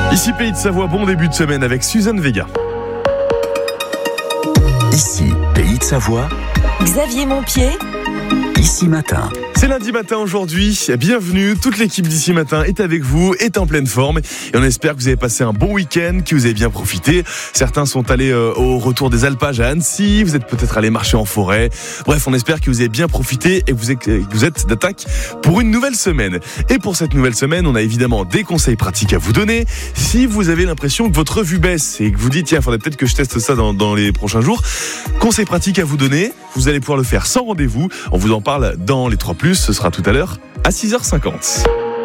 Ici Pays de Savoie, bon début de semaine avec Suzanne Vega. Ici Pays de Savoie, Xavier Montpied. Ici Matin. C'est lundi matin aujourd'hui, bienvenue, toute l'équipe d'Ici Matin est avec vous, est en pleine forme et on espère que vous avez passé un bon week-end, que vous avez bien profité. Certains sont allés au retour des alpages à Annecy, vous êtes peut-être allés marcher en forêt. Bref, on espère que vous avez bien profité et que vous êtes d'attaque pour une nouvelle semaine. Et pour cette nouvelle semaine, on a évidemment des conseils pratiques à vous donner. Si vous avez l'impression que votre vue baisse et que vous dites tiens, il faudrait peut-être que je teste ça dans les prochains jours, conseils pratiques à vous donner, vous allez pouvoir le faire sans rendez-vous. On vous en parle dans les 3+, ce sera tout à l'heure à 6h50.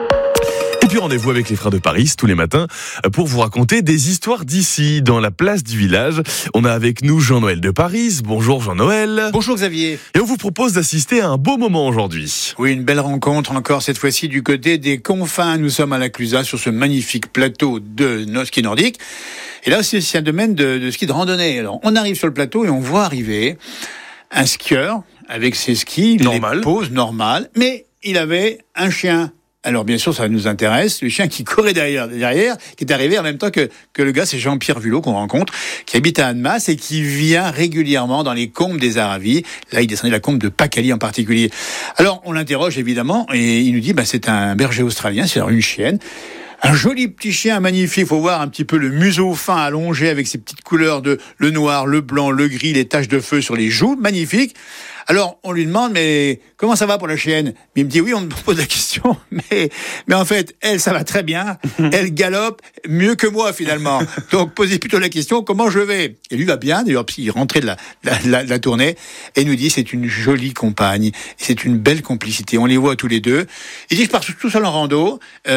Et puis rendez-vous avec les frères de Paris tous les matins pour vous raconter des histoires d'ici, dans la place du village. On a avec nous Jean-Noël de Paris. Bonjour Jean-Noël. Bonjour Xavier. Et on vous propose d'assister à un beau moment aujourd'hui. Oui, une belle rencontre encore cette fois-ci du côté des Confins. Nous sommes à la Clusaz sur ce magnifique plateau de ski nordique. Et là, c'est un domaine de ski de randonnée. Alors, on arrive sur le plateau et on voit arriver un skieur avec ses skis, normal. Les poses normales, mais il avait un chien. Alors bien sûr, ça nous intéresse, le chien qui courait derrière, qui est arrivé en même temps que le gars, c'est Jean-Pierre Vulot qu'on rencontre, qui habite à Annemasse et qui vient régulièrement dans les combes des Aravis. Là, il descendait la combe de Pacali en particulier. Alors, on l'interroge évidemment et il nous dit, c'est un berger australien, c'est une chienne. Un joli petit chien magnifique, faut voir un petit peu le museau fin allongé avec ses petites couleurs de le noir, le blanc, le gris, les taches de feu sur les joues, magnifique. Alors, on lui demande, mais comment ça va pour la chienne ? Il me dit, oui, on me pose la question, mais en fait, elle, ça va très bien. Elle galope mieux que moi, finalement. Donc, posez plutôt la question, comment je vais ? Et lui va bien, d'ailleurs, il rentrait de la tournée, et il nous dit, c'est une jolie compagne, c'est une belle complicité. On les voit tous les deux. Il dit, je pars tout seul en rando,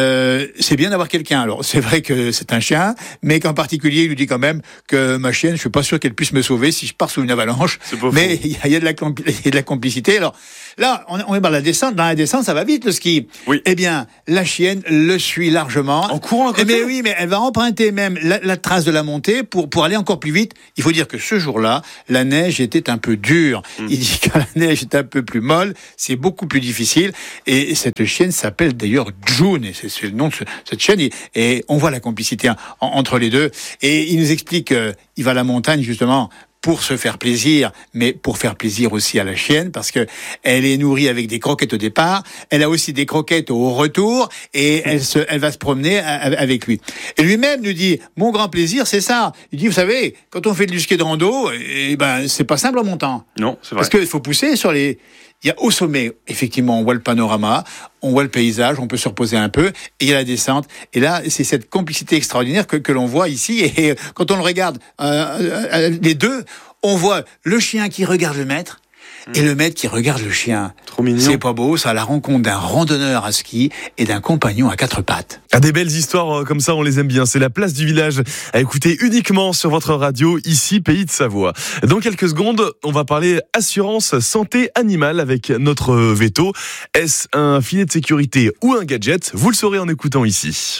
c'est bien d'avoir quelqu'un. Alors, c'est vrai que c'est un chien, mais qu'en particulier, il nous dit quand même que ma chienne, je suis pas sûr qu'elle puisse me sauver si je pars sous une avalanche. Mais il y a de la complicité. Alors là, on est dans la descente. Dans la descente, ça va vite le ski. Oui. Eh bien, la chienne le suit largement. En courant à côté. Mais oui, mais elle va emprunter même la trace de la montée pour aller encore plus vite. Il faut dire que ce jour-là, la neige était un peu dure. Il dit que la neige est un peu plus molle, c'est beaucoup plus difficile. Et cette chienne s'appelle d'ailleurs June. Et c'est le nom de cette chienne. Et on voit la complicité entre les deux. Et il nous explique qu'il va à la montagne justement pour se faire plaisir, mais pour faire plaisir aussi à la chienne, parce que elle est nourrie avec des croquettes au départ, elle a aussi des croquettes au retour, et elle va se promener avec lui. Et lui-même nous dit, mon grand plaisir, c'est ça. Il dit, vous savez, quand on fait du ski de rando, c'est pas simple en montant. Non, c'est vrai. Parce qu'il faut pousser sur les... Il y a au sommet, effectivement, on voit le panorama, on voit le paysage, on peut se reposer un peu, et il y a la descente. Et là, c'est cette complicité extraordinaire que l'on voit ici. Et quand on le regarde, les deux, on voit le chien qui regarde le maître, et le maître qui regarde le chien. Trop mignon. C'est pas beau, ça, la rencontre d'un randonneur à ski et d'un compagnon à 4 pattes. Des belles histoires comme ça, on les aime bien. C'est la place du village à écouter uniquement sur votre radio, ici Pays de Savoie. Dans quelques secondes, on va parler assurance santé animale avec notre veto. Est-ce un filet de sécurité ou un gadget ? Vous le saurez en écoutant ici.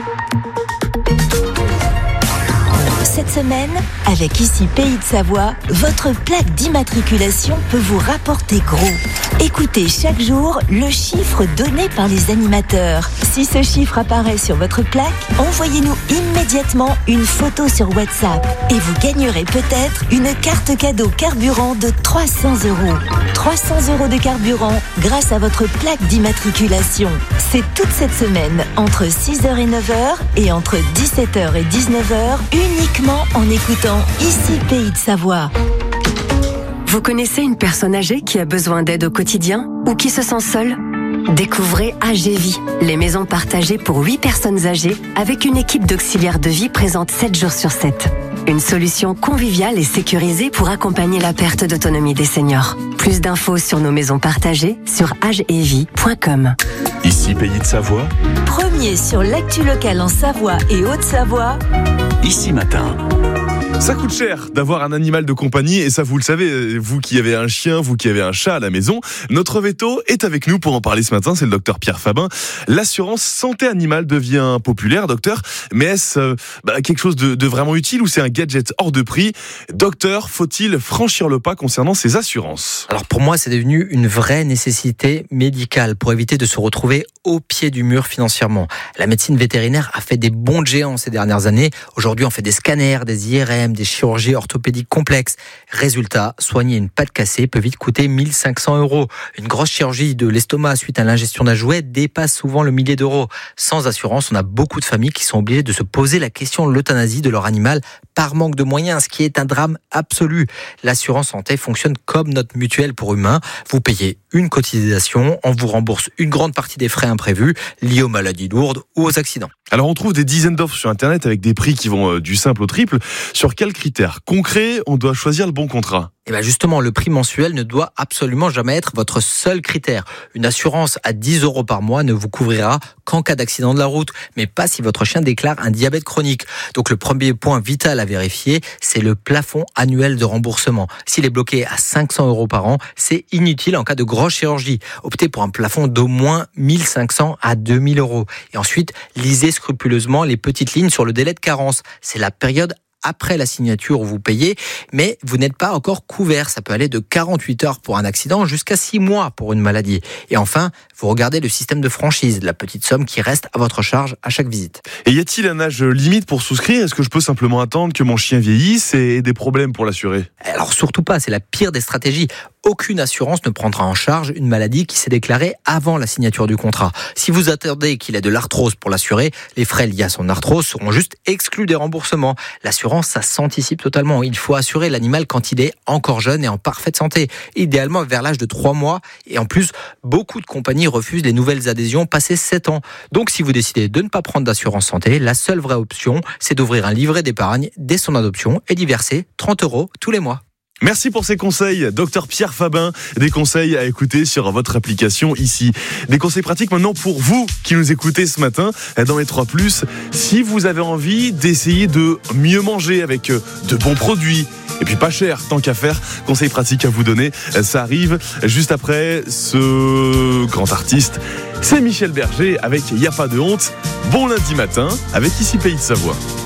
Cette semaine, avec Ici Pays de Savoie, votre plaque d'immatriculation peut vous rapporter gros. Écoutez chaque jour le chiffre donné par les animateurs. Si ce chiffre apparaît sur votre plaque, envoyez-nous immédiatement une photo sur WhatsApp et vous gagnerez peut-être une carte cadeau carburant de 300 €. 300 € de carburant grâce à votre plaque d'immatriculation. C'est toute cette semaine, entre 6h et 9h et entre 17h et 19h, uniquement en écoutant Ici Pays de Savoie. Vous connaissez une personne âgée qui a besoin d'aide au quotidien ou qui se sent seule ? Découvrez AGVie, les maisons partagées pour 8 personnes âgées avec une équipe d'auxiliaires de vie présente 7 jours sur 7. Une solution conviviale et sécurisée pour accompagner la perte d'autonomie des seniors. Plus d'infos sur nos maisons partagées sur agevie.com. Ici Pays de Savoie, Premier sur l'actu locale en Savoie et Haute-Savoie. Ici Matin. Ça coûte cher d'avoir un animal de compagnie et ça vous le savez, vous qui avez un chien, vous qui avez un chat à la maison. Notre veto est avec nous pour en parler ce matin, c'est le docteur Pierre Fabin. L'assurance santé animale devient populaire, docteur, mais est-ce quelque chose de vraiment utile ou c'est un gadget hors de prix? Docteur, faut-il franchir le pas concernant ces assurances? Alors pour moi, c'est devenu une vraie nécessité médicale pour éviter de se retrouver au pied du mur financièrement. La médecine vétérinaire a fait des bonds de géants ces dernières années. Aujourd'hui, on fait des scanners, des IRM, des chirurgies orthopédiques complexes. Résultat, soigner une patte cassée peut vite coûter 1 500 €. Une grosse chirurgie de l'estomac suite à l'ingestion d'un jouet dépasse souvent le millier d'euros. Sans assurance, on a beaucoup de familles qui sont obligées de se poser la question de l'euthanasie de leur animal par manque de moyens, ce qui est un drame absolu. L'assurance santé fonctionne comme notre mutuelle pour humains. Vous payez une cotisation, on vous rembourse une grande partie des frais imprévus liés aux maladies lourdes ou aux accidents. Alors on trouve des dizaines d'offres sur Internet avec des prix qui vont du simple au triple. Sur quels critères concrets on doit choisir le bon contrat? Et bien justement, le prix mensuel ne doit absolument jamais être votre seul critère. Une assurance à 10 € par mois ne vous couvrira qu'en cas d'accident de la route, mais pas si votre chien déclare un diabète chronique. Donc le premier point vital à vérifier, c'est le plafond annuel de remboursement. S'il est bloqué à 500 € par an, c'est inutile en cas de grosse chirurgie. Optez pour un plafond d'au moins 1 500 à 2 000 €. Et ensuite, lisez scrupuleusement les petites lignes sur le délai de carence. C'est la période après la signature où vous payez, mais vous n'êtes pas encore couvert. Ça peut aller de 48 heures pour un accident jusqu'à 6 mois pour une maladie. Et enfin, vous regardez le système de franchise, la petite somme qui reste à votre charge à chaque visite. Et y a-t-il un âge limite pour souscrire? Est-ce que je peux simplement attendre que mon chien vieillisse et des problèmes pour l'assurer? Alors surtout pas, c'est la pire des stratégies. Aucune assurance ne prendra en charge une maladie qui s'est déclarée avant la signature du contrat. Si vous attendez qu'il ait de l'arthrose pour l'assurer, les frais liés à son arthrose seront juste exclus des remboursements. L'assurance, ça s'anticipe totalement. Il faut assurer l'animal quand il est encore jeune et en parfaite santé, idéalement vers l'âge de 3 mois. Et en plus, beaucoup de compagnies refusent les nouvelles adhésions passées 7 ans. Donc si vous décidez de ne pas prendre d'assurance santé, la seule vraie option, c'est d'ouvrir un livret d'épargne dès son adoption et d'y verser 30 € tous les mois. Merci pour ces conseils, docteur Pierre Fabin. Des conseils à écouter sur votre application ici. Des conseils pratiques maintenant pour vous qui nous écoutez ce matin dans les 3+. Si vous avez envie d'essayer de mieux manger avec de bons produits, et puis pas cher, tant qu'à faire, conseils pratiques à vous donner. Ça arrive juste après ce grand artiste. C'est Michel Berger avec Y a pas de honte. Bon lundi matin avec Ici Pays de Savoie.